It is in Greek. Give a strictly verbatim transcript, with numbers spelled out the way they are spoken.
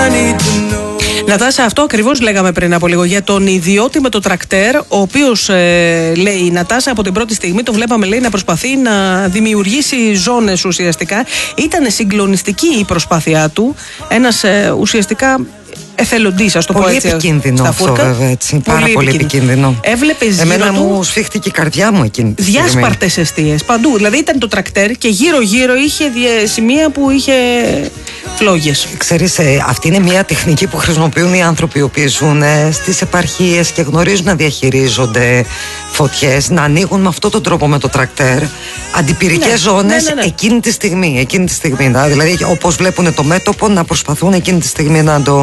Νατάσα, αυτό ακριβώς λέγαμε πριν από λίγο για τον ιδιώτη με το τρακτέρ, ο οποίος ε, λέει η Νατάσα από την πρώτη στιγμή το βλέπαμε, λέει, να προσπαθεί να δημιουργήσει ζώνες ουσιαστικά. Ήταν συγκλονιστική η προσπάθειά του, ένας ε, ουσιαστικά εθελοντής, ας το πω έτσι. Πολύ επικίνδυνο αυτό, βέβαια, έτσι. Πάρα πολύ, πολύ επικίνδυνο. Έβλεπες Εμένα γύρω μου του σφίχτηκε η καρδιά μου εκείνη τη στιγμή. Διάσπαρτες εστίες παντού. Δηλαδή ήταν το τρακτέρ και γύρω-γύρω είχε σημεία που είχε φλόγες. Ξέρεις, ε, αυτή είναι μια τεχνική που χρησιμοποιούν οι άνθρωποι οι οποίοι ζουν ε, στις επαρχίες και γνωρίζουν να διαχειρίζονται φωτιές, να ανοίγουν με αυτόν τον τρόπο με το τρακτέρ αντιπυρικές ναι, ζώνες ναι, ναι, ναι. εκείνη τη στιγμή. Εκείνη τη στιγμή δηλαδή, όπως βλέπουν το μέτωπο, να προσπαθούν εκείνη τη στιγμή να το